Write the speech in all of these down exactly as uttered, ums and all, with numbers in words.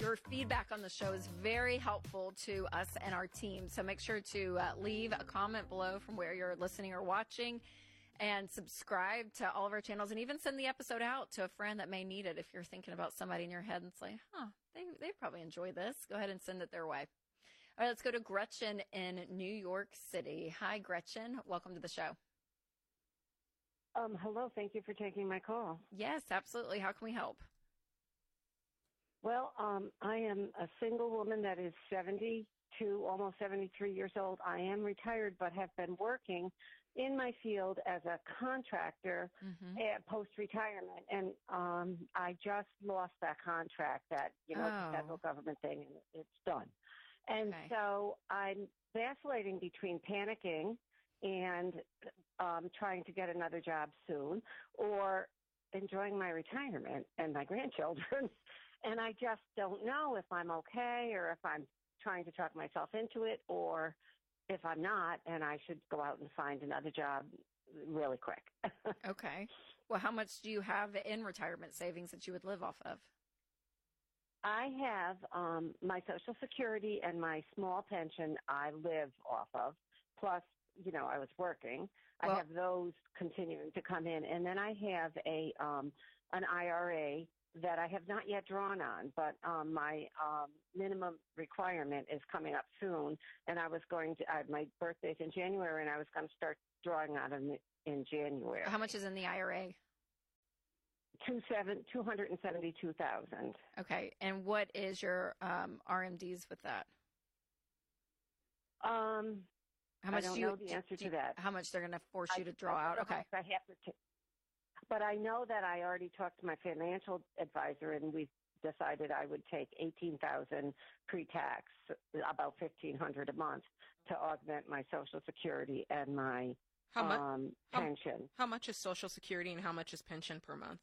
Your feedback on the show is very helpful to us and our team. So make sure to uh, leave a comment below from where you're listening or watching, and subscribe to all of our channels, and even send the episode out to a friend that may need it. If you're thinking about somebody in your head and say, huh, they, they probably enjoy this, go ahead and send it their way. All right, let's go to Gretchen in New York City. Hi, Gretchen. Welcome to the show. Um, hello. Thank you for taking my call. Yes, absolutely. How can we help? Well, um, I am a single woman that is seventy-two, almost seventy-three years old. I am retired, but have been working in my field as a contractor mm-hmm. at post-retirement. And um, I just lost that contract, that, you know, oh. the federal government thing, and it's done. And okay. so I'm vacillating between panicking and um, trying to get another job soon, or enjoying my retirement and my grandchildren. And I just don't know if I'm okay, or if I'm trying to talk myself into it, or if I'm not, and I should go out and find another job really quick. Okay. Well, how much do you have in retirement savings that you would live off of? I have um, my Social Security and my small pension I live off of, plus, you know, I was working. Well, I have those continuing to come in. And then I have a um, an I R A that I have not yet drawn on, but um, my um, minimum requirement is coming up soon. And I was going to, uh, my birthday's in January, and I was going to start drawing on it in, in January. How much is in the I R A? Two seven two hundred and seventy two thousand. Okay, and what is your um, R M Ds with that? Um, how much I don't do you, know the answer do, to that. How much they're going to force I, you to draw I out? Okay, I have to. T- but I know that I already talked to my financial advisor, and we decided I would take eighteen thousand pre-tax, about fifteen hundred a month, to augment my Social Security and my how mu- um, pension. How, how much is Social Security and how much is pension per month?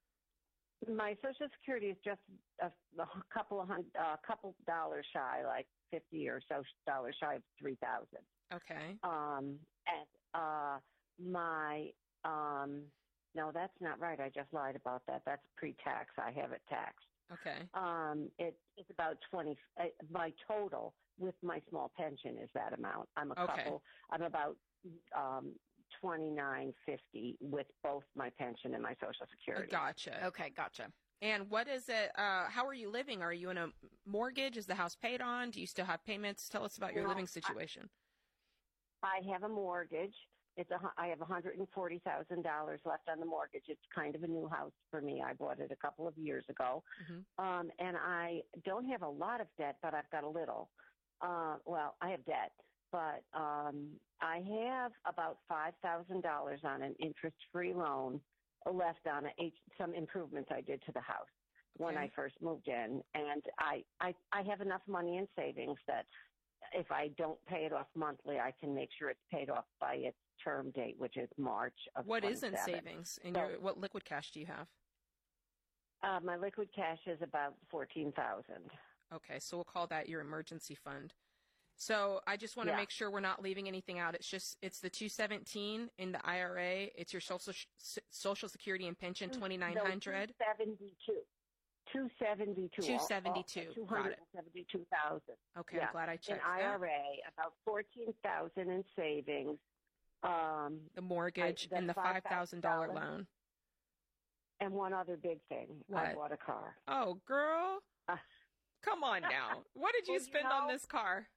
My Social Security is just a, a couple of hundred, a couple dollars shy, like fifty or so dollars shy of three thousand. Okay. Um, and uh, my um, no, that's not right. I just lied about that. That's pre-tax. I have it taxed. Okay. Um, it, it's about twenty. Uh, my total with my small pension is that amount. I'm a okay. couple. I'm about um, twenty-nine fifty with both my pension and my Social Security. Gotcha. Okay, gotcha. And what is it? Uh, how are you living? Are you in a mortgage? Is the house paid on? Do you still have payments? Tell us about your no, living situation. I, I have a mortgage. It's a, I have one hundred forty thousand dollars left on the mortgage. It's kind of a new house for me. I bought it a couple of years ago. Mm-hmm. Um, and I don't have a lot of debt, but I've got a little. Uh, well, I have debt, but um, I have about five thousand dollars on an interest-free loan left on a, some improvements I did to the house okay. when I first moved in. And I, I, I have enough money in savings that if I don't pay it off monthly, I can make sure it's paid off by its term date, which is March of What is in savings? In so, your, what liquid cash do you have? Uh, my liquid cash is about fourteen thousand dollars. Okay, so we'll call that your emergency fund. So I just want to yeah. make sure we're not leaving anything out. It's just, it's the two seventeen in the I R A. It's your social social security and pension, twenty-nine hundred. No, two seventy-two. two seventy-two. two seventy-two. two hundred seventy-two thousand. Okay, yeah. I'm glad I checked. In I R A, that. About fourteen thousand in savings. Um, the mortgage I, the and the five thousand dollars loan. And one other big thing. What? I bought a car. Oh, girl. Uh, Come on now. What did you well, spend you know, on this car?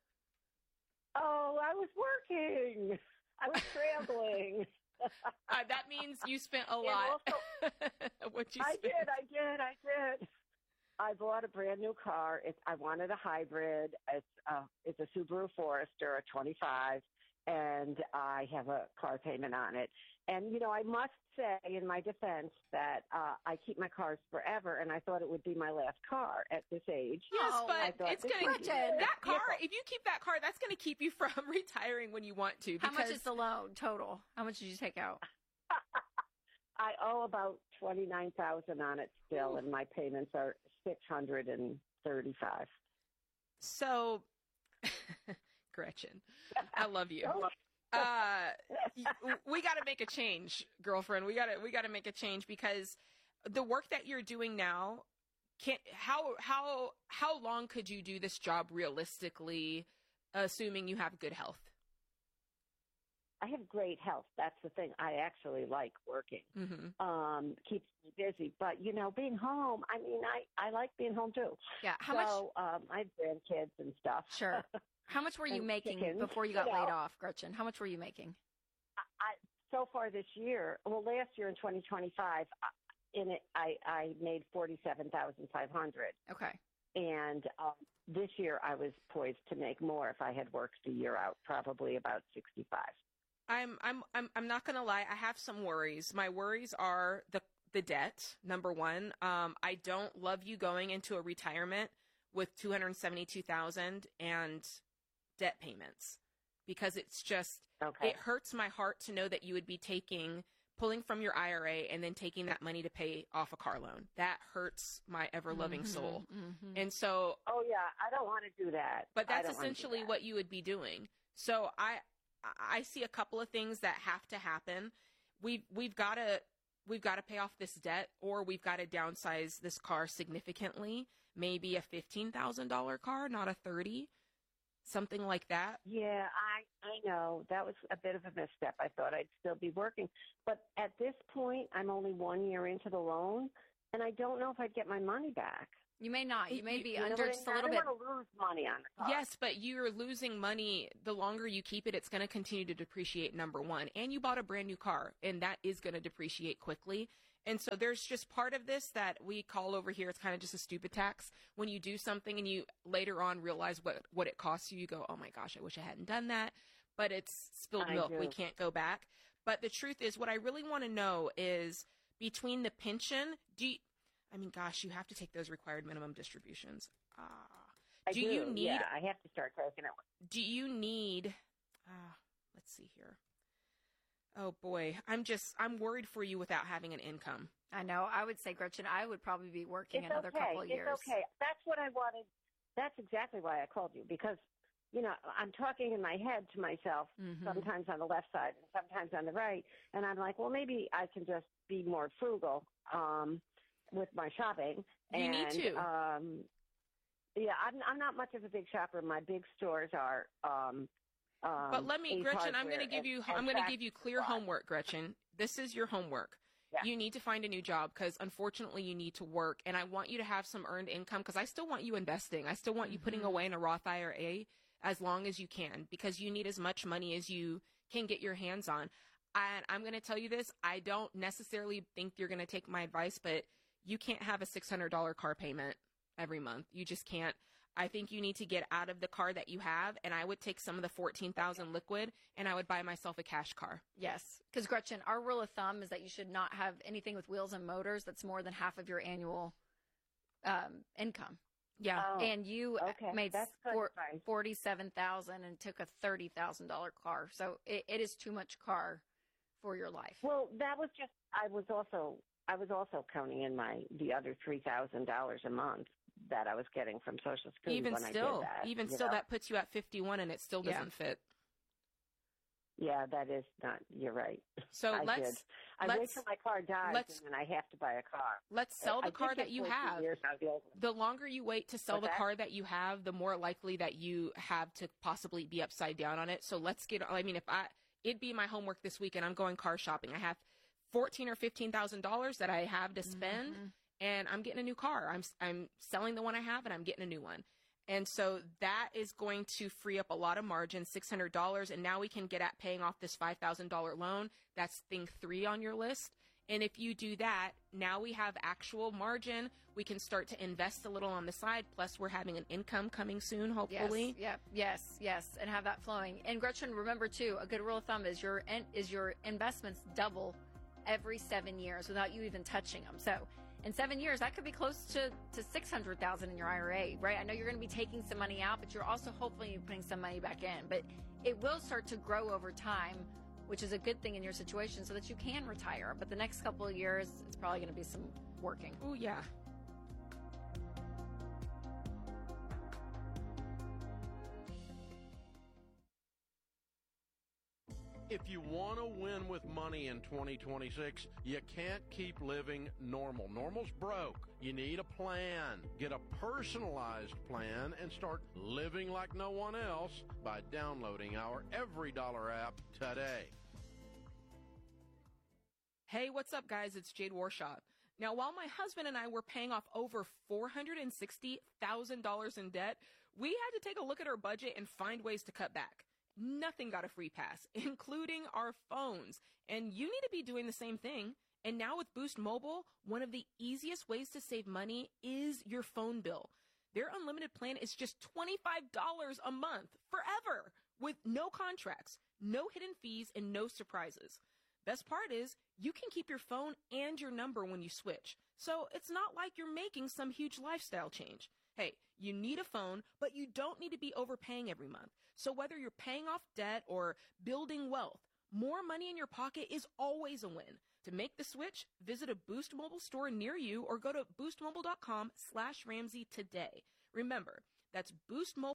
Oh, I was working. I was traveling. uh, that means you spent a lot. Also, what you I spent? did, I did, I did. I bought a brand new car. It's, I wanted a hybrid. It's, uh, it's a Subaru Forester, a twenty-five, and I have a car payment on it. And, you know, I must say in my defense that uh, I keep my cars forever, and I thought it would be my last car at this age. Yes, oh, but it's going to, that car, vehicle. If you keep that car, that's going to keep you from retiring when you want to. How much is the loan total? How much did you take out? I owe about twenty-nine thousand dollars on it still, Ooh. And my payments are six hundred thirty-five dollars. So, Gretchen, I love you. Uh, we got to make a change, girlfriend. We got to, we got to make a change because the work that you're doing now can how how how long could you do this job realistically, assuming you have good health? I have great health. That's the thing. I actually like working. Mm-hmm. Um, keeps me busy. But, you know, being home, I mean, I, I like being home too. Yeah. How so, much? Um, I have grandkids and stuff. Sure. How much were you making chickens, before you got you know. laid off, Gretchen? How much were you making? I, so far this year, well, last year in twenty twenty-five, in it, I, I made forty-seven thousand five hundred dollars. Okay. And um, this year I was poised to make more if I had worked the year out, probably about sixty-five. I'm I'm I'm I'm not gonna lie. I have some worries. My worries are the the debt. Number one, um, I don't love you going into a retirement with two hundred seventy-two thousand and debt payments, because it's just okay. It hurts my heart to know that you would be taking pulling from your I R A and then taking that money to pay off a car loan. That hurts my ever loving mm-hmm, soul. Mm-hmm. And so, oh yeah, I don't want to do that. But that's I essentially that. what you would be doing. So I. I see a couple of things that have to happen. We've we've got to we've got to pay off this debt, or we've got to downsize this car significantly. Maybe a fifteen thousand dollar car, not a thirty, something like that. Yeah, I I know that was a bit of a misstep. I thought I'd still be working, but at this point, I'm only one year into the loan, and I don't know if I'd get my money back. You may not. You may you, be you under just a little bit. I don't want to lose money on the car. Yes, but you're losing money. The longer you keep it, it's going to continue to depreciate, number one. And you bought a brand new car, and that is going to depreciate quickly. And so there's just part of this that we call over here, it's kind of just a stupid tax. When you do something and you later on realize what, what it costs you, you go, oh my gosh, I wish I hadn't done that. But it's spilled I milk. do. We can't go back. But the truth is, what I really want to know is, between the pension, do you, I mean, gosh, you have to take those required minimum distributions. Ah, I do, do you need? Yeah, I have to start taking it. Do you need? Uh, let's see here. Oh boy, I'm just I'm worried for you without having an income. I know. I would say, Gretchen, I would probably be working It's another okay. couple of years. It's okay. That's what I wanted. That's exactly why I called you, because, you know, I'm talking in my head to myself, mm-hmm. sometimes on the left side and sometimes on the right, and I'm like, well, maybe I can just be more frugal. Um, with my shopping. You and, need to. Um, yeah, I'm, I'm not much of a big shopper. My big stores are. Um, um, but let me, Ace Gretchen, I'm going to Hardware give you. and, I'm and going to give you clear Supply. homework, Gretchen. This is your homework. Yeah. You need to find a new job, because unfortunately you need to work, and I want you to have some earned income, because I still want you investing. I still want you mm-hmm. putting away in a Roth I R A as long as you can, because you need as much money as you can get your hands on. And I'm going to tell you this. I don't necessarily think you're going to take my advice, but you can't have a six hundred dollars car payment every month. You just can't. I think you need to get out of the car that you have, and I would take some of the fourteen thousand dollars liquid, and I would buy myself a cash car. Yes, because Gretchen, our rule of thumb is that you should not have anything with wheels and motors that's more than half of your annual um, income. Yeah, oh, and you okay. made That's four, forty-seven thousand dollars and took a thirty thousand dollars car, so it, it is too much car for your life. Well, that was just. I was also. I was also counting in my the other three thousand dollars a month that I was getting from Social Security. Even when still, I did that, even still, know? that puts you at fifty-one, and it still doesn't yeah. fit. Yeah, that is not. You're right. So I let's. Did. I let's, wait till my car dies, let's, and then I have to buy a car. Let's sell the I car that you have. Years, the longer you wait to sell What's the that? car that you have, the more likely that you have to possibly be upside down on it. So let's get. I mean, if I, it'd be my homework this week, and I'm going car shopping. I have fourteen or fifteen thousand dollars that I have to spend, mm-hmm. and I'm getting a new car. I'm I'm selling the one I have, and I'm getting a new one. And so that is going to free up a lot of margin, six hundred dollars. And now we can get at paying off this five thousand dollars loan. That's thing three on your list. And if you do that, now we have actual margin. We can start to invest a little on the side. Plus, we're having an income coming soon, hopefully. Yes, yeah, yes, yes, and have that flowing. And Gretchen, remember too, a good rule of thumb is your is your investments double every seven years without you even touching them. So in seven years, that could be close to, to six hundred thousand dollars in your I R A, right? I know you're going to be taking some money out, but you're also hopefully putting some money back in. But it will start to grow over time, which is a good thing in your situation so that you can retire. But the next couple of years, it's probably going to be some working. Oh, yeah. If you want to win with money in twenty twenty-six, you can't keep living normal. Normal's broke. You need a plan. Get a personalized plan and start living like no one else by downloading our Every Dollar app today. Hey, what's up, guys? It's Jade Warshaw. Now, while my husband and I were paying off over four hundred sixty thousand dollars in debt, we had to take a look at our budget and find ways to cut back. Nothing got a free pass, including our phones. And you need to be doing the same thing. And now with Boost Mobile, one of the easiest ways to save money is your phone bill. Their unlimited plan is just twenty-five dollars a month forever with no contracts, no hidden fees, and no surprises. Best part is you can keep your phone and your number when you switch. So it's not like you're making some huge lifestyle change. Hey, you need a phone, but you don't need to be overpaying every month. So whether you're paying off debt or building wealth, more money in your pocket is always a win. To make the switch, visit a Boost Mobile store near you or go to boostmobile.com slash Ramsey today. Remember, that's Boost Mobile.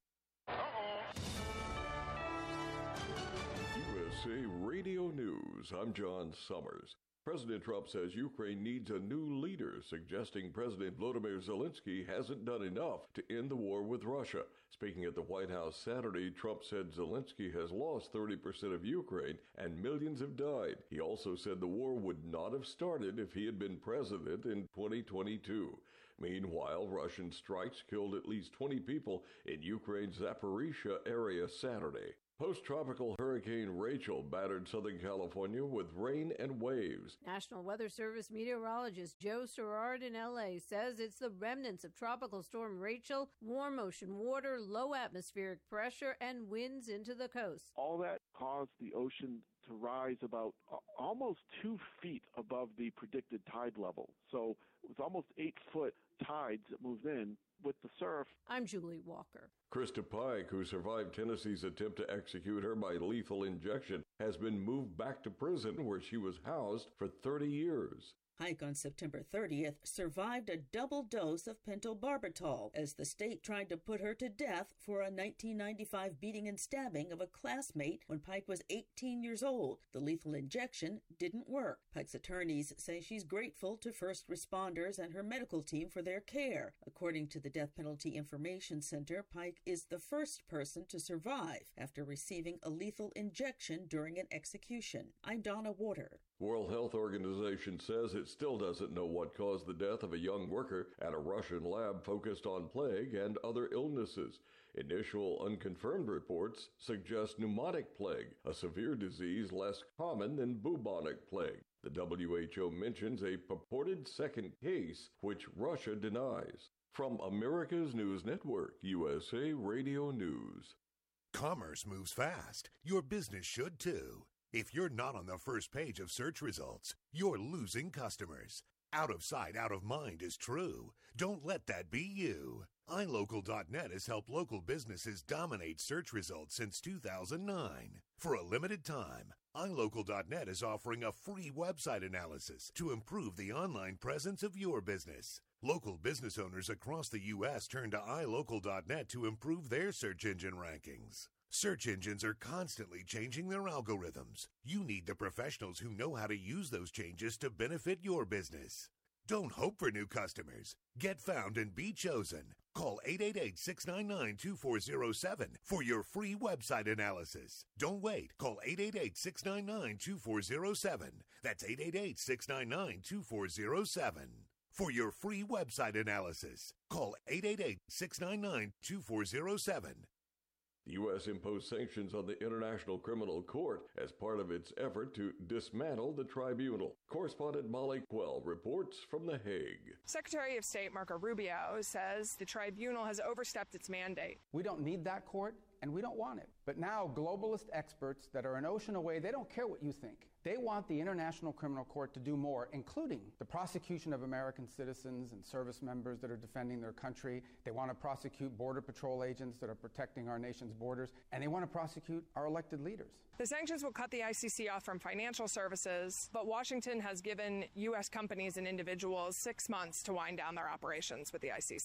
U S A Radio News. I'm John Summers. President Trump says Ukraine needs a new leader, suggesting President Volodymyr Zelensky hasn't done enough to end the war with Russia. Speaking at the White House Saturday, Trump said Zelensky has lost thirty percent of Ukraine and millions have died. He also said the war would not have started if he had been president in twenty twenty-two. Meanwhile, Russian strikes killed at least twenty people in Ukraine's Zaporizhzhia area Saturday. Post-tropical Hurricane Rachel battered Southern California with rain and waves. National Weather Service meteorologist Joe Sherrard in L A says it's the remnants of Tropical Storm Rachel, warm ocean water, low atmospheric pressure, and winds into the coast. All that caused the ocean to rise about uh, almost two feet above the predicted tide level. So it was almost eight foot tides that moved in with the surf. I'm Julie Walker. Krista Pike, who survived Tennessee's attempt to execute her by lethal injection, has been moved back to prison where she was housed for thirty years. Pike on September thirtieth survived a double dose of pentobarbital as the state tried to put her to death for a nineteen ninety-five beating and stabbing of a classmate when Pike was eighteen years old. The lethal injection didn't work. Pike's attorneys say she's grateful to first responders and her medical team for their care. According to the Death Penalty Information Center, Pike is the first person to survive after receiving a lethal injection during an execution. I'm Donna Water. World Health Organization says it still doesn't know what caused the death of a young worker at a Russian lab focused on plague and other illnesses. Initial unconfirmed reports suggest pneumotic plague, a severe disease less common than bubonic plague. The W H O mentions a purported second case, which Russia denies. From America's News Network, U S A Radio News. Commerce moves fast. Your business should too. If you're not on the first page of search results, you're losing customers. Out of sight, out of mind is true. Don't let that be you. i local dot net has helped local businesses dominate search results since two thousand nine. For a limited time, i local dot net is offering a free website analysis to improve the online presence of your business. Local business owners across the U S turn to i local dot net to improve their search engine rankings. Search engines are constantly changing their algorithms. You need the professionals who know how to use those changes to benefit your business. Don't hope for new customers. Get found and be chosen. Call eight eight eight, six nine nine, two four zero seven for your free website analysis. Don't wait. Call eight eight eight, six nine nine, two four zero seven. That's eight eight eight, six nine nine, two four zero seven. For your free website analysis, call eight eight eight, six nine nine, two four zero seven. The U S imposed sanctions on the International Criminal Court as part of its effort to dismantle the tribunal. Correspondent Molly Quell reports from The Hague. Secretary of State Marco Rubio says the tribunal has overstepped its mandate. We don't need that court, and we don't want it. But now globalist experts that are an ocean away, they don't care what you think. They want the International Criminal Court to do more, including the prosecution of American citizens and service members that are defending their country. They want to prosecute Border Patrol agents that are protecting our nation's borders, and they want to prosecute our elected leaders. The sanctions will cut the I C C off from financial services, but Washington has given U S companies and individuals six months to wind down their operations with the I C C.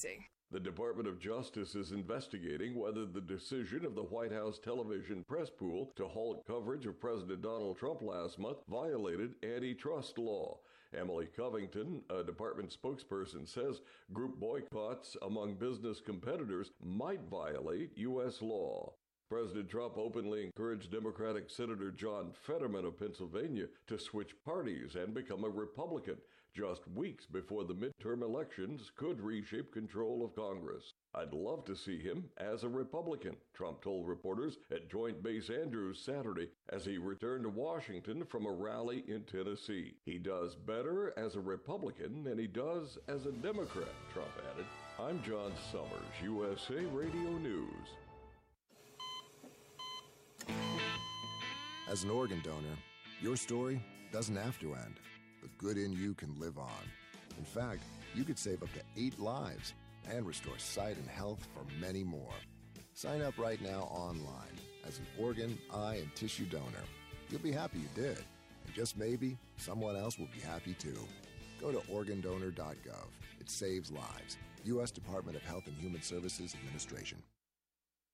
The Department of Justice is investigating whether the decision of the White House television press pool to halt coverage of President Donald Trump last month violated antitrust law. Emily Covington, a department spokesperson, says group boycotts among business competitors might violate U S law. President Trump openly encouraged Democratic Senator John Fetterman of Pennsylvania to switch parties and become a Republican, just weeks before the midterm elections could reshape control of Congress. I'd love to see him as a Republican, Trump told reporters at Joint Base Andrews Saturday as he returned to Washington from a rally in Tennessee. He does better as a Republican than he does as a Democrat, Trump added. I'm John Summers, U S A Radio News. As an organ donor, your story doesn't have to end. The good in you can live on. In fact, you could save up to eight lives and restore sight and health for many more. Sign up right now online as an organ, eye, and tissue donor. You'll be happy you did. And just maybe, someone else will be happy too. Go to organ donor dot gov. It saves lives. U S Department of Health and Human Services Administration.